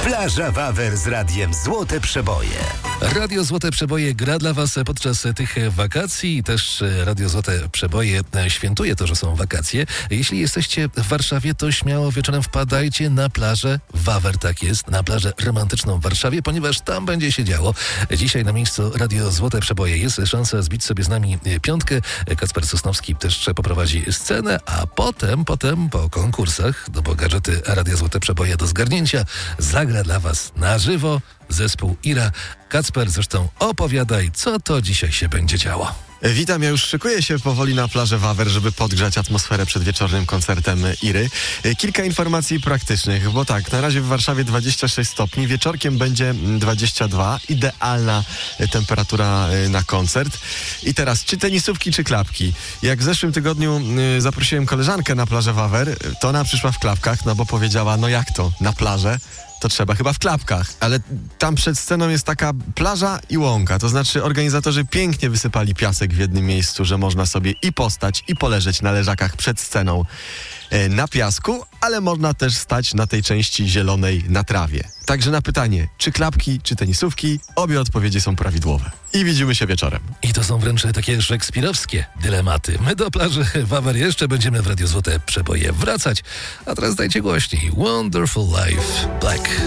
Plaża Wawer z Radiem Złote Przeboje. Radio Złote Przeboje gra dla Was podczas tych wakacji i też Radio Złote Przeboje świętuje to, że są wakacje. Jeśli jesteście w Warszawie, to śmiało wieczorem wpadajcie na plażę Wawer, tak jest, na plażę romantyczną w Warszawie, ponieważ tam będzie się działo. Dzisiaj na miejscu Radio Złote Przeboje jest szansa zbić sobie z nami piątkę. Kacper Sosnowski też poprowadzi scenę, a potem po konkursach, bo gadżety Radio Złote Przeboje do zgarnięcia zagra dla Was na żywo zespół Ira. Kacper, zresztą opowiadaj, co to dzisiaj się będzie działo. Witam, ja już szykuję się powoli na plażę Wawer, żeby podgrzać atmosferę przed wieczornym koncertem Iry. Kilka informacji praktycznych, bo tak, na razie w Warszawie 26 stopni, wieczorkiem będzie 22, idealna temperatura na koncert. I teraz, czy tenisówki, czy klapki? Jak w zeszłym tygodniu zaprosiłem koleżankę na plażę Wawer, to ona przyszła w klapkach, no bo powiedziała, no jak to, na plażę? To trzeba chyba w klapkach, ale tam przed sceną jest taka plaża i łąka, to znaczy organizatorzy pięknie wysypali piasek w jednym miejscu, że można sobie i postać, i poleżeć na leżakach przed sceną na piasku, ale można też stać na tej części zielonej na trawie. Także na pytanie, czy klapki, czy tenisówki, obie odpowiedzi są prawidłowe. I widzimy się wieczorem. I to są wręcz takie szekspirowskie dylematy. My do plaży Wawer jeszcze będziemy w Radio Złote Przeboje wracać, a teraz dajcie głośniej. Wonderful Life Black.